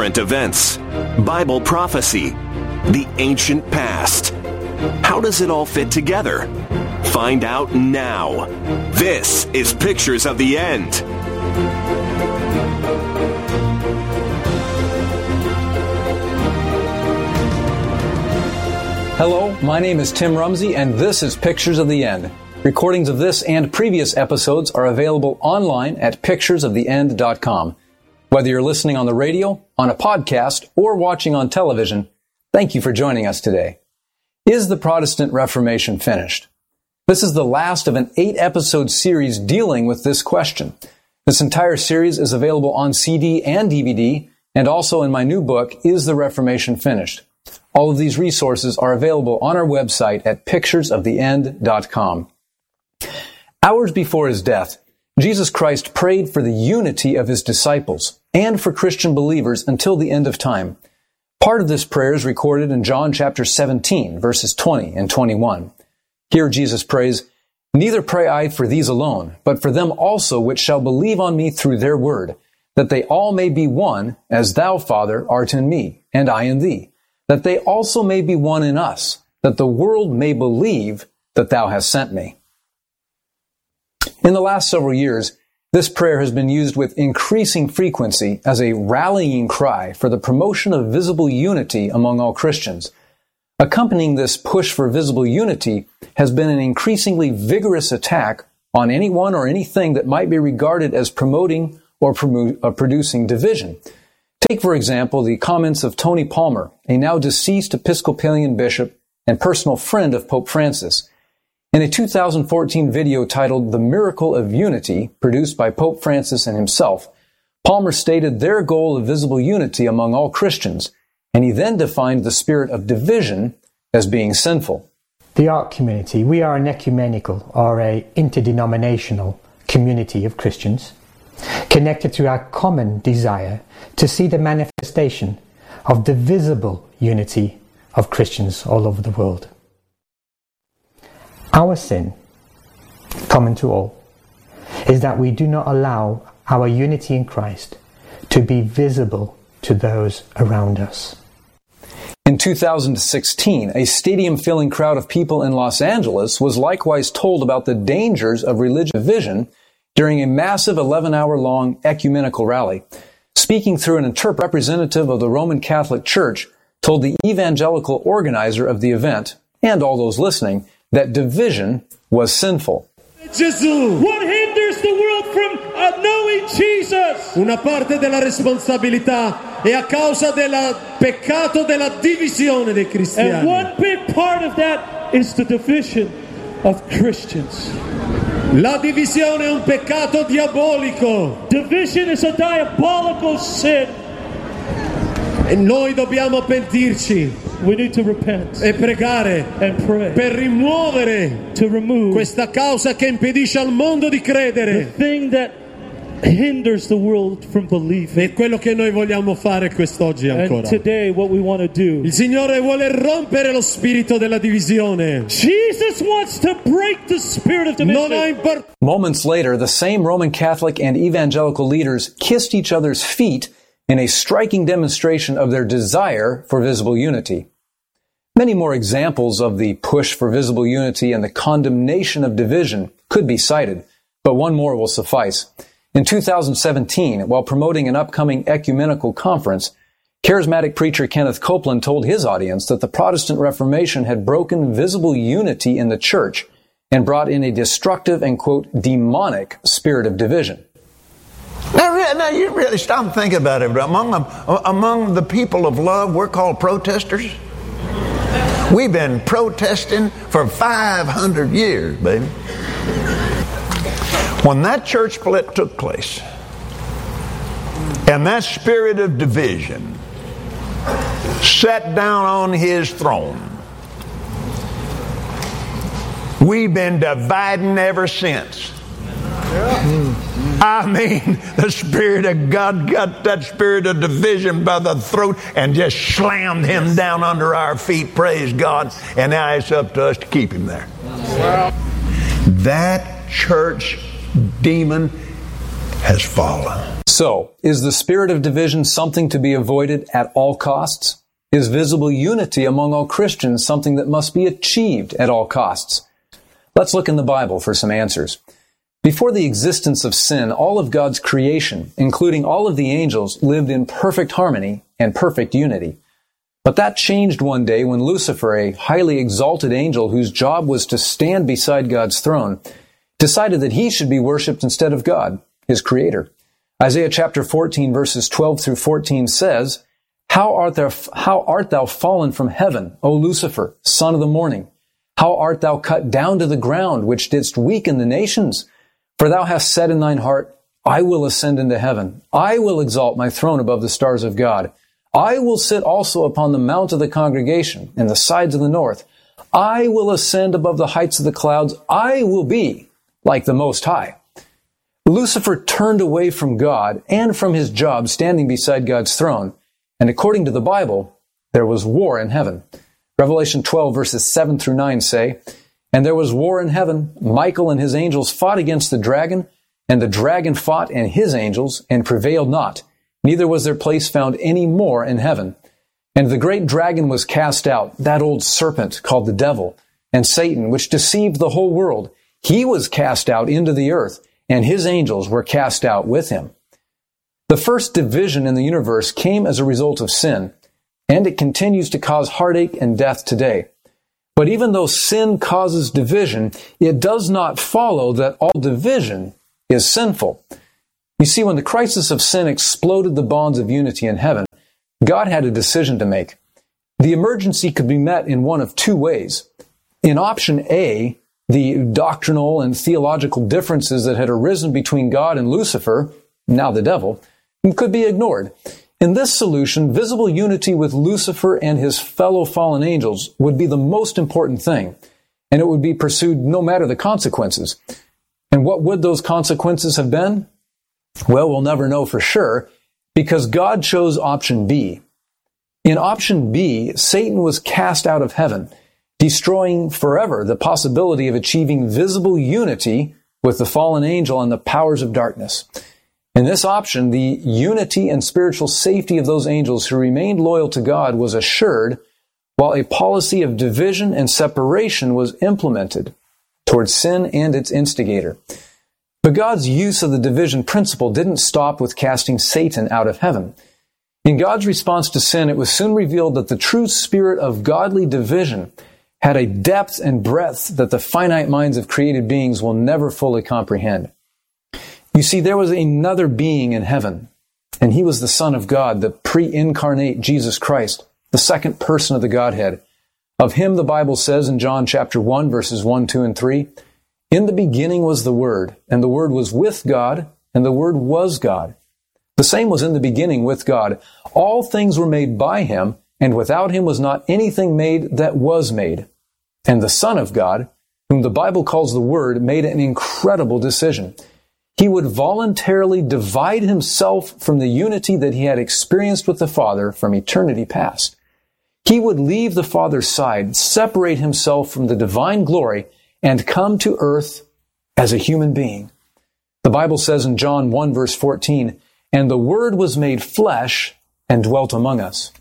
current events, Bible prophecy, the ancient past. How does it all fit together? Find out now. This is Pictures of the End. Hello, my name is Tim Rumsey, and this is Pictures of the End. Recordings of this and previous episodes are available online at picturesoftheend.com. Whether you're listening on the radio, on a podcast, or watching on television, thank you for joining us today. Is the Protestant Reformation finished? This is the last of an 8-episode series dealing with this question. This entire series is available on CD and DVD, and also in my new book, Is the Reformation Finished? All of these resources are available on our website at picturesoftheend.com. Hours before his death, Jesus Christ prayed for the unity of his disciples and for Christian believers until the end of time. Part of this prayer is recorded in John chapter 17, verses 20 and 21. Here Jesus prays, "Neither pray I for these alone, but for them also which shall believe on me through their word, that they all may be one, as thou, Father, art in me, and I in thee, that they also may be one in us, that the world may believe that thou hast sent me." In the last several years, this prayer has been used with increasing frequency as a rallying cry for the promotion of visible unity among all Christians. Accompanying this push for visible unity has been an increasingly vigorous attack on anyone or anything that might be regarded as promoting or producing division. Take, for example, the comments of Tony Palmer, a now deceased Episcopalian bishop and personal friend of Pope Francis. In a 2014 video titled The Miracle of Unity, produced by Pope Francis and himself, Palmer stated their goal of visible unity among all Christians, and he then defined the spirit of division as being sinful. The ARC community, we are an ecumenical or a interdenominational community of Christians, connected to our common desire to see the manifestation of the visible unity of Christians all over the world. Our sin, common to all, is that we do not allow our unity in Christ to be visible to those around us. In 2016, a stadium-filling crowd of people in Los Angeles was likewise told about the dangers of religious division during a massive 11-hour-long ecumenical rally. Speaking through an interpreter, representative of the Roman Catholic Church told the evangelical organizer of the event, and all those listening, that division was sinful. Gesù. What hinders the world from knowing Jesus? Una parte della responsabilità è a causa del peccato della divisione dei cristiani. And one big part of that is the division of Christians. La divisione è un peccato diabolico. Division is a diabolical sin. E noi dobbiamo pentirci. We need to repent e pregare and pray per rimuovere questa causa che impedisce al mondo di credere. The thing that hinders the world from believing. E quello che noi vogliamo fare quest'oggi ancora. And today what we want to do. Il Signore vuole rompere lo spirito della divisione. Jesus wants to break the spirit of division. Moments later, the same Roman Catholic and evangelical leaders kissed each other's feet in a striking demonstration of their desire for visible unity. Many more examples of the push for visible unity and the condemnation of division could be cited, but one more will suffice. In 2017, while promoting an upcoming ecumenical conference, charismatic preacher Kenneth Copeland told his audience that the Protestant Reformation had broken visible unity in the church and brought in a destructive and, quote, demonic spirit of division. Now you really stop and think about it. Among the people of love, we're called protesters. We've been protesting for 500 years, baby. When that church split took place, and that spirit of division sat down on his throne, we've been dividing ever since. I mean, the Spirit of God got that spirit of division by the throat and just slammed him down under our feet, praise God. And now it's up to us to keep him there. That church demon has fallen. So, is the spirit of division something to be avoided at all costs? Is visible unity among all Christians something that must be achieved at all costs? Let's look in the Bible for some answers. Before the existence of sin, all of God's creation, including all of the angels, lived in perfect harmony and perfect unity. But that changed one day when Lucifer, a highly exalted angel whose job was to stand beside God's throne, decided that he should be worshipped instead of God, his creator. Isaiah chapter 14 verses 12 through 14 says, How art thou fallen from heaven, O Lucifer, son of the morning? How art thou cut down to the ground, which didst weaken the nations? For thou hast said in thine heart, I will ascend into heaven. I will exalt my throne above the stars of God. I will sit also upon the mount of the congregation in the sides of the north. I will ascend above the heights of the clouds. I will be like the Most High. Lucifer turned away from God and from his job standing beside God's throne. And according to the Bible, there was war in heaven. Revelation 12 verses 7 through 9 say, And there was war in heaven. Michael and his angels fought against the dragon, and the dragon fought and his angels, and prevailed not. Neither was their place found any more in heaven. And the great dragon was cast out, that old serpent called the devil, and Satan, which deceived the whole world. He was cast out into the earth, and his angels were cast out with him. The first division in the universe came as a result of sin, and it continues to cause heartache and death today. But even though sin causes division, it does not follow that all division is sinful. You see, when the crisis of sin exploded the bonds of unity in heaven, God had a decision to make. The emergency could be met in one of two ways. In option A, the doctrinal and theological differences that had arisen between God and Lucifer, now the devil, could be ignored. In this solution, visible unity with Lucifer and his fellow fallen angels would be the most important thing, and it would be pursued no matter the consequences. And what would those consequences have been? Well, we'll never know for sure, because God chose option B. In option B, Satan was cast out of heaven, destroying forever the possibility of achieving visible unity with the fallen angel and the powers of darkness. In this option, the unity and spiritual safety of those angels who remained loyal to God was assured, while a policy of division and separation was implemented towards sin and its instigator. But God's use of the division principle didn't stop with casting Satan out of heaven. In God's response to sin, it was soon revealed that the true spirit of godly division had a depth and breadth that the finite minds of created beings will never fully comprehend. You see, there was another being in heaven, and he was the Son of God, the pre-incarnate Jesus Christ, the second person of the Godhead. Of him, the Bible says in John chapter 1, verses 1, 2, and 3, In the beginning was the Word, and the Word was with God, and the Word was God. The same was in the beginning with God. All things were made by him, and without him was not anything made that was made. And the Son of God, whom the Bible calls the Word, made an incredible decision. He would voluntarily divide himself from the unity that he had experienced with the Father from eternity past. He would leave the Father's side, separate himself from the divine glory, and come to earth as a human being. The Bible says in John 1 verse 14, And the Word was made flesh and dwelt among us.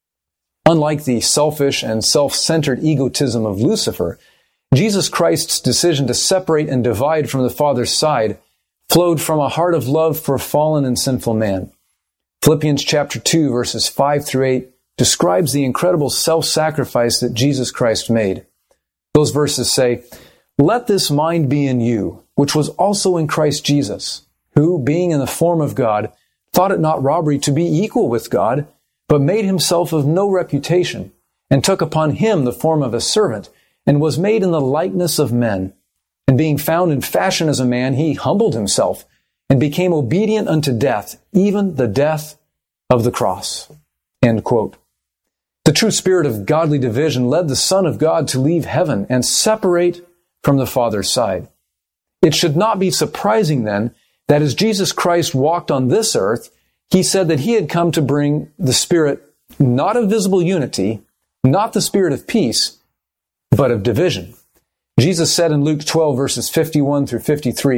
Unlike the selfish and self-centered egotism of Lucifer, Jesus Christ's decision to separate and divide from the Father's side flowed from a heart of love for fallen and sinful man. Philippians chapter 2 verses 5 through 8 describes the incredible self-sacrifice that Jesus Christ made. Those verses say, Let this mind be in you, which was also in Christ Jesus, who, being in the form of God, thought it not robbery to be equal with God, but made himself of no reputation, and took upon him the form of a servant, and was made in the likeness of men. And being found in fashion as a man, he humbled himself, and became obedient unto death, even the death of the cross. End quote. The true spirit of godly division led the Son of God to leave heaven and separate from the Father's side. It should not be surprising then that as Jesus Christ walked on this earth, he said that he had come to bring the spirit not of visible unity, not the spirit of peace, but of division. Jesus said in Luke 12 verses 51 through 53,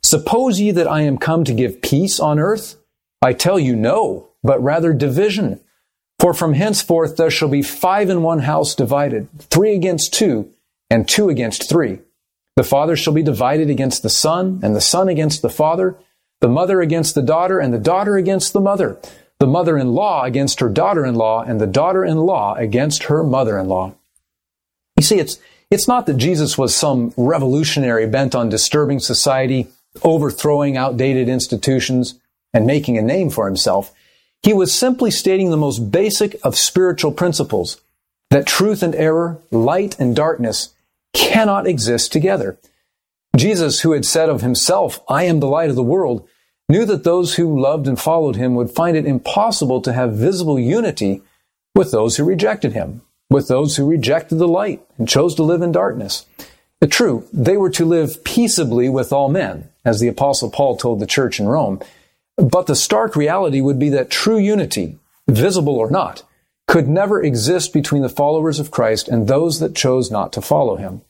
Suppose ye that I am come to give peace on earth? I tell you no, but rather division. For from henceforth there shall be 5 in one house divided, 3 against 2, and 2 against 3. The father shall be divided against the son, and the son against the father, the mother against the daughter, and the daughter against the mother, the mother-in-law against her daughter-in-law, and the daughter-in-law against her mother-in-law. You see, it's not that Jesus was some revolutionary bent on disturbing society, overthrowing outdated institutions, and making a name for himself. He was simply stating the most basic of spiritual principles, that truth and error, light and darkness, cannot exist together. Jesus, who had said of himself, I am the light of the world, knew that those who loved and followed him would find it impossible to have visible unity with those who rejected him, with those who rejected the light and chose to live in darkness. True, they were to live peaceably with all men, as the Apostle Paul told the church in Rome. But the stark reality would be that true unity, visible or not, could never exist between the followers of Christ and those that chose not to follow him.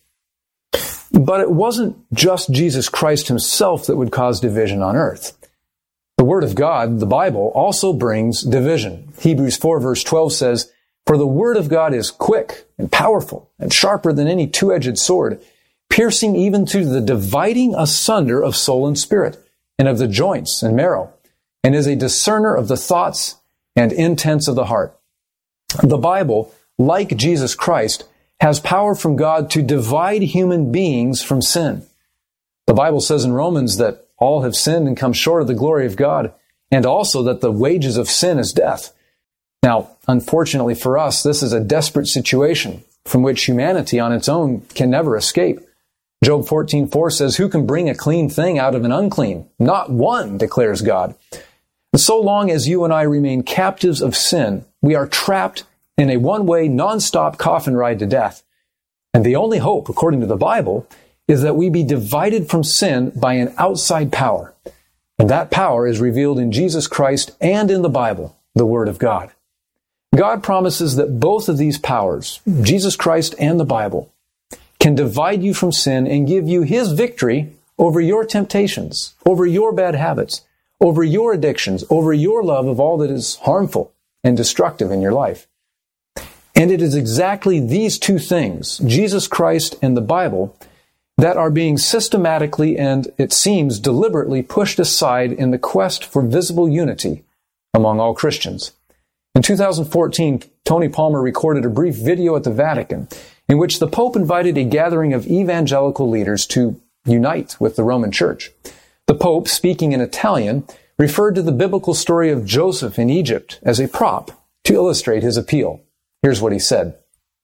But it wasn't just Jesus Christ himself that would cause division on earth. The Word of God, the Bible, also brings division. Hebrews 4 verse 12 says, For the Word of God is quick and powerful and sharper than any two-edged sword, piercing even to the dividing asunder of soul and spirit, and of the joints and marrow, and is a discerner of the thoughts and intents of the heart. The Bible, like Jesus Christ, has power from God to divide human beings from sin. The Bible says in Romans that all have sinned and come short of the glory of God, and also that the wages of sin is death. Now, unfortunately for us, this is a desperate situation from which humanity on its own can never escape. Job 14:4 says, Who can bring a clean thing out of an unclean? Not one, declares God. And so long as you and I remain captives of sin, we are trapped in a one-way, non-stop coffin ride to death. And the only hope, according to the Bible, is that we be divided from sin by an outside power. And that power is revealed in Jesus Christ and in the Bible, the Word of God. God promises that both of these powers, Jesus Christ and the Bible, can divide you from sin and give you His victory over your temptations, over your bad habits, over your addictions, over your love of all that is harmful and destructive in your life. And it is exactly these two things, Jesus Christ and the Bible, that are being systematically and, it seems, deliberately pushed aside in the quest for visible unity among all Christians. In 2014, Tony Palmer recorded a brief video at the Vatican in which the Pope invited a gathering of evangelical leaders to unite with the Roman Church. The Pope, speaking in Italian, referred to the biblical story of Joseph in Egypt as a prop to illustrate his appeal. Here's what he said.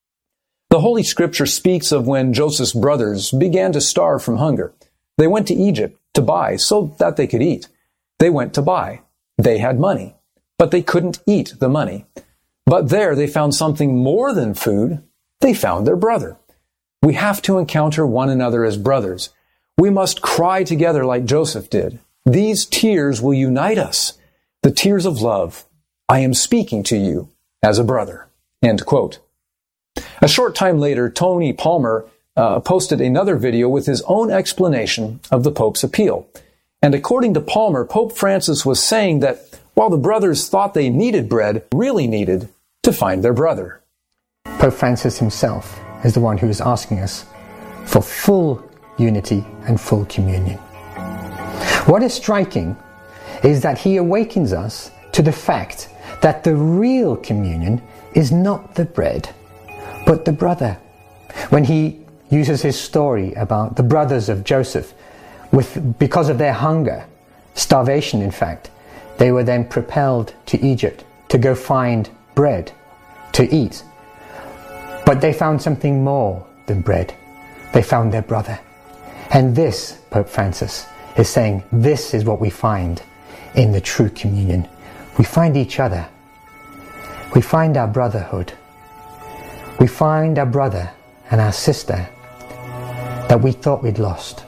The Holy Scripture speaks of when Joseph's brothers began to starve from hunger. They went to Egypt to buy so that they could eat. They went to buy. They had money, but they couldn't eat the money. But there they found something more than food. They found their brother. We have to encounter one another as brothers. We must cry together like Joseph did. These tears will unite us. The tears of love. I am speaking to you as a brother. End quote. A short time later, Tony Palmer posted another video with his own explanation of the Pope's appeal. And according to Palmer, Pope Francis was saying that while the brothers thought they needed bread, really needed to find their brother. Pope Francis himself is the one who is asking us for full unity and full communion. What is striking is that he awakens us to the fact that the real communion is not the bread, but the brother. When he uses his story about the brothers of Joseph, because of their hunger, starvation in fact, they were then propelled to Egypt to go find bread to eat. But they found something more than bread. They found their brother. And this, Pope Francis is saying, this is what we find in the true communion. We find each other. We find our brotherhood. We find our brother and our sister that we thought we'd lost.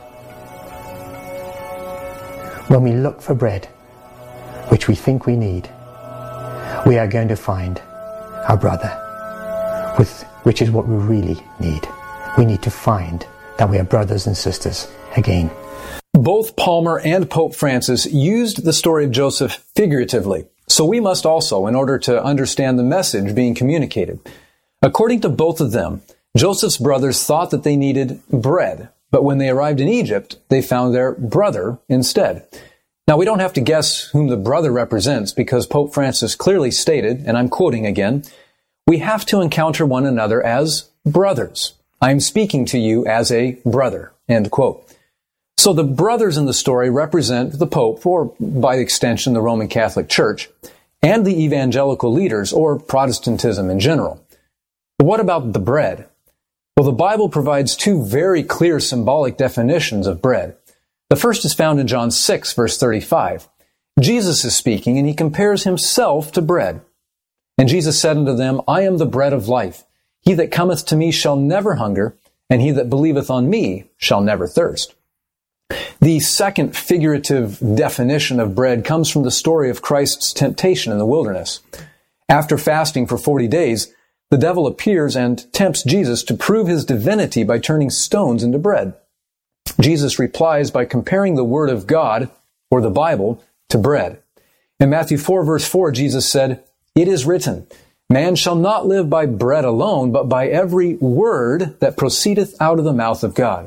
When we look for bread, which we think we need, we are going to find our brother, which is what we really need. We need to find that we are brothers and sisters again. Both Palmer and Pope Francis used the story of Joseph figuratively, so we must also in order to understand the message being communicated. According to both of them, Joseph's brothers thought that they needed bread, but when they arrived in Egypt, they found their brother instead. Now, we don't have to guess whom the brother represents because Pope Francis clearly stated, and I'm quoting again, "We have to encounter one another as brothers. I am speaking to you as a brother," end quote. So the brothers in the story represent the Pope, or by extension the Roman Catholic Church, and the evangelical leaders, or Protestantism in general. But what about the bread? Well, the Bible provides two very clear symbolic definitions of bread. The first is found in John 6, verse 35. Jesus is speaking, and he compares himself to bread. And Jesus said unto them, "I am the bread of life. He that cometh to me shall never hunger, and he that believeth on me shall never thirst." The second figurative definition of bread comes from the story of Christ's temptation in the wilderness. After fasting for 40 days, the devil appears and tempts Jesus to prove his divinity by turning stones into bread. Jesus replies by comparing the Word of God, or the Bible, to bread. In Matthew 4, verse 4, Jesus said, "It is written, Man shall not live by bread alone, but by every word that proceedeth out of the mouth of God."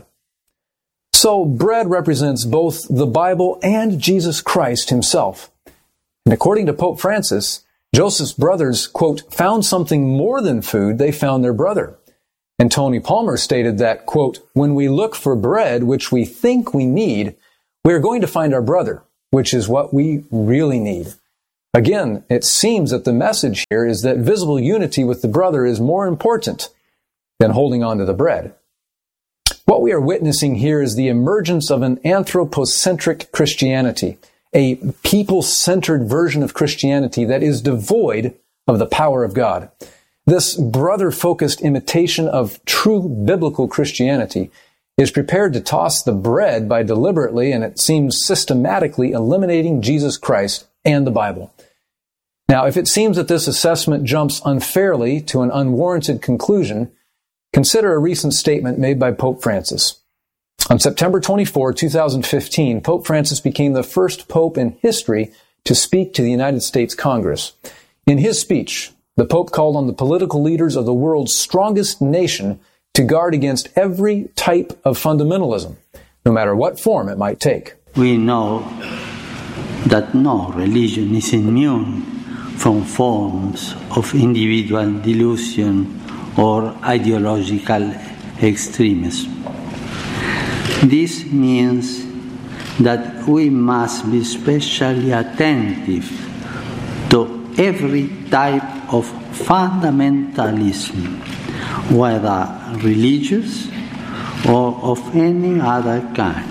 So bread represents both the Bible and Jesus Christ himself. And according to Pope Francis, Joseph's brothers, quote, found something more than food, they found their brother. And Tony Palmer stated that, quote, "When we look for bread, which we think we need, we are going to find our brother, which is what we really need." Again, it seems that the message here is that visible unity with the brother is more important than holding on to the bread. What we are witnessing here is the emergence of an anthropocentric Christianity, a people-centered version of Christianity that is devoid of the power of God. This brother-focused imitation of true biblical Christianity is prepared to toss the bread by deliberately, and it seems systematically, eliminating Jesus Christ and the Bible. Now, if it seems that this assessment jumps unfairly to an unwarranted conclusion, consider a recent statement made by Pope Francis. On September 24, 2015, Pope Francis became the first pope in history to speak to the United States Congress. In his speech, the Pope called on the political leaders of the world's strongest nation to guard against every type of fundamentalism, no matter what form it might take. We know that no religion is immune from forms of individual delusion or ideological extremism. This means that we must be especially attentive to every type of fundamentalism, whether religious or of any other kind.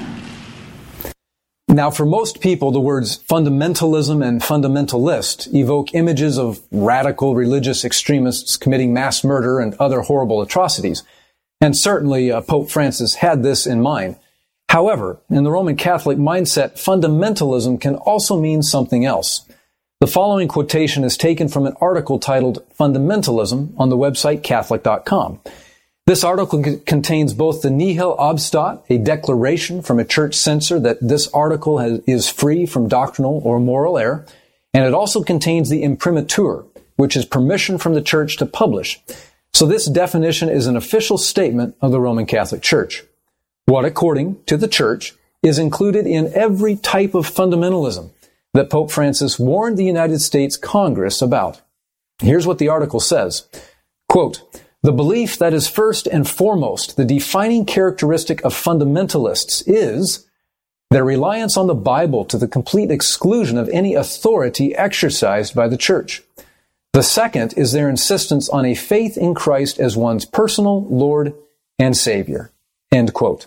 Now, for most people, the words fundamentalism and fundamentalist evoke images of radical religious extremists committing mass murder and other horrible atrocities. And certainly, Pope Francis had this in mind. However, in the Roman Catholic mindset, fundamentalism can also mean something else. The following quotation is taken from an article titled Fundamentalism on the website Catholic.com. This article contains both the Nihil Obstat, a declaration from a church censor that this article is free from doctrinal or moral error, and it also contains the imprimatur, which is permission from the church to publish. So this definition is an official statement of the Roman Catholic Church. What, according to the Church, is included in every type of fundamentalism that Pope Francis warned the United States Congress about. Here's what the article says. Quote, "The belief that is first and foremost the defining characteristic of fundamentalists is their reliance on the Bible to the complete exclusion of any authority exercised by the Church. The second is their insistence on a faith in Christ as one's personal Lord and Savior." End quote.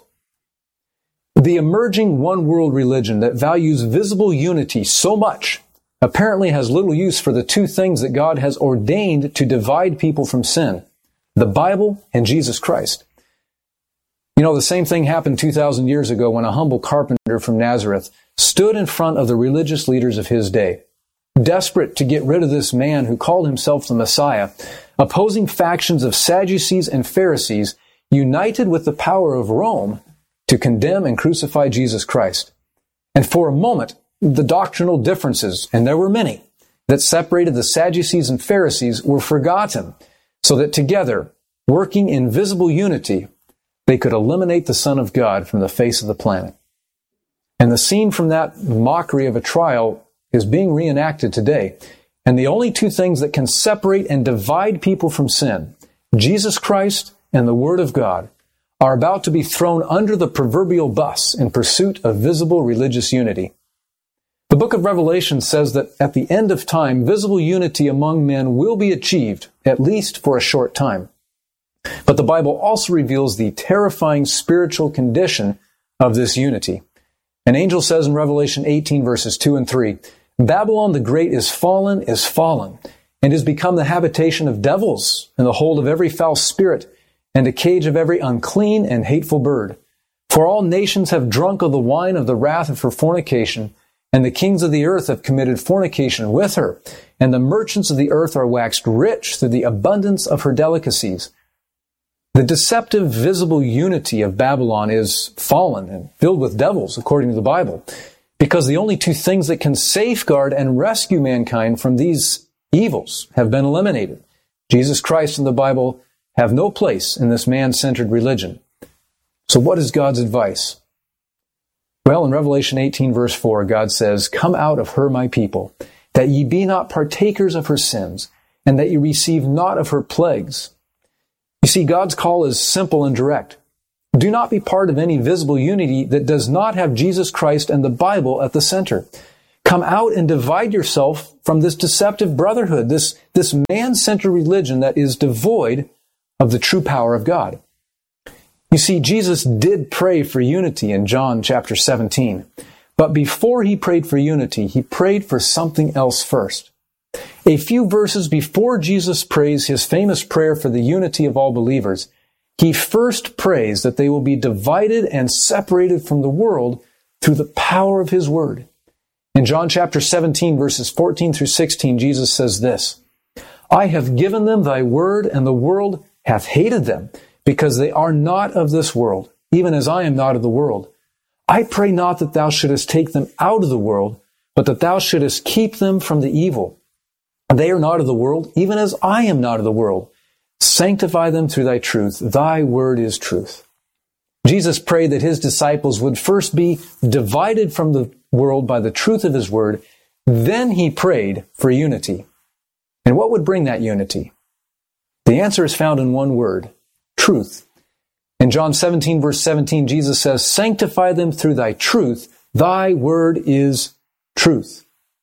The emerging one-world religion that values visible unity so much apparently has little use for the two things that God has ordained to divide people from sin: the Bible and Jesus Christ. You know, the same thing happened 2,000 years ago when a humble carpenter from Nazareth stood in front of the religious leaders of his day. Desperate to get rid of this man who called himself the Messiah, opposing factions of Sadducees and Pharisees united with the power of Rome to condemn and crucify Jesus Christ. And for a moment, the doctrinal differences, and there were many, that separated the Sadducees and Pharisees were forgotten, so that together, working in visible unity, they could eliminate the Son of God from the face of the planet. And the scene from that mockery of a trial is being reenacted today. And the only two things that can separate and divide people from sin, Jesus Christ and the Word of God, are about to be thrown under the proverbial bus in pursuit of visible religious unity. The book of Revelation says that at the end of time, visible unity among men will be achieved, at least for a short time. But the Bible also reveals the terrifying spiritual condition of this unity. An angel says in Revelation 18, verses 2 and 3, Babylon the Great is fallen, and is become the habitation of devils, and the hold of every foul spirit, and a cage of every unclean and hateful bird. For all nations have drunk of the wine of the wrath of her fornication, and the kings of the earth have committed fornication with her, and the merchants of the earth are waxed rich through the abundance of her delicacies. The deceptive visible unity of Babylon is fallen and filled with devils, according to the Bible, because the only two things that can safeguard and rescue mankind from these evils have been eliminated. Jesus Christ and the Bible have no place in this man-centered religion. So what is God's advice? Well, in Revelation 18, verse 4, God says, Come out of her, my people, that ye be not partakers of her sins, and that ye receive not of her plagues. You see, God's call is simple and direct. Do not be part of any visible unity that does not have Jesus Christ and the Bible at the center. Come out and divide yourself from this deceptive brotherhood, this man-centered religion that is devoid of the true power of God. You see, Jesus did pray for unity in John chapter 17. But before he prayed for unity, he prayed for something else first. A few verses before Jesus prays his famous prayer for the unity of all believers, he first prays that they will be divided and separated from the world through the power of his word. In John chapter 17, verses 14 through 16, Jesus says this, I have given them thy word, and the world hath hated them, because they are not of this world, even as I am not of the world. I pray not that thou shouldest take them out of the world, but that thou shouldest keep them from the evil. They are not of the world, even as I am not of the world. Sanctify them through thy truth. Thy word is truth. Jesus prayed that his disciples would first be divided from the world by the truth of his word. Then he prayed for unity. And what would bring that unity? The answer is found in one word, truth. In John 17, verse 17, Jesus says, Sanctify them through thy truth. Thy word is truth.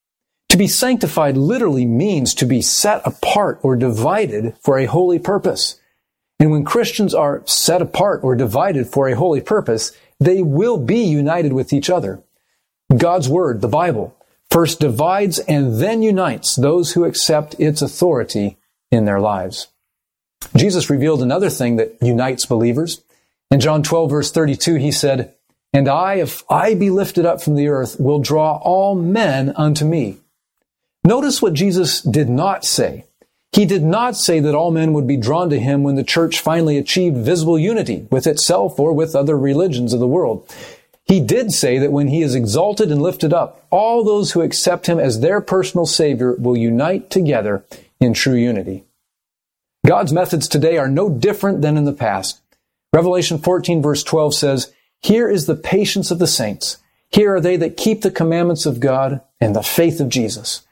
To be sanctified literally means to be set apart or divided for a holy purpose. And when Christians are set apart or divided for a holy purpose, they will be united with each other. God's word, the Bible, first divides and then unites those who accept its authority in their lives. Jesus revealed another thing that unites believers. In John 12, verse 32, he said, And I, if I be lifted up from the earth, will draw all men unto me. Notice what Jesus did not say. He did not say that all men would be drawn to him when the church finally achieved visible unity with itself or with other religions of the world. He did say that when he is exalted and lifted up, all those who accept him as their personal Savior will unite together in true unity. God's methods today are no different than in the past. Revelation 14, verse 12 says, Here is the patience of the saints. Here are they that keep the commandments of God and the faith of Jesus.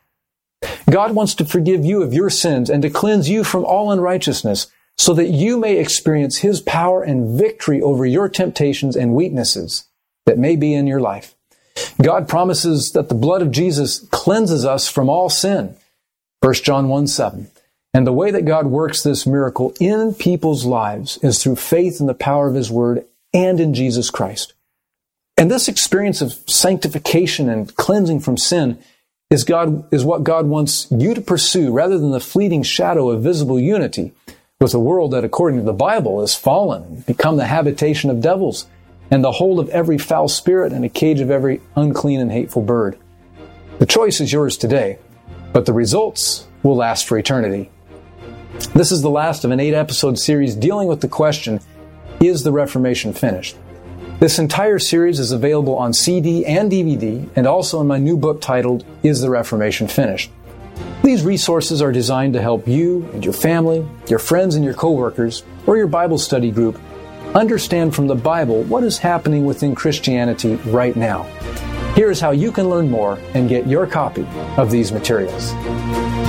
God wants to forgive you of your sins and to cleanse you from all unrighteousness so that you may experience his power and victory over your temptations and weaknesses that may be in your life. God promises that the blood of Jesus cleanses us from all sin. 1 John 1:7. And the way that God works this miracle in people's lives is through faith in the power of his word and in Jesus Christ. And this experience of sanctification and cleansing from sin is what God wants you to pursue rather than the fleeting shadow of visible unity with a world that, according to the Bible, is fallen and become the habitation of devils and the hold of every foul spirit and a cage of every unclean and hateful bird. The choice is yours today, but the results will last for eternity. This is the last of an 8-episode series dealing with the question, is the Reformation finished? This entire series is available on CD and DVD, and also in my new book titled, Is the Reformation Finished? These resources are designed to help you and your family, your friends and your coworkers, or your Bible study group understand from the Bible what is happening within Christianity right now. Here is how you can learn more and get your copy of these materials.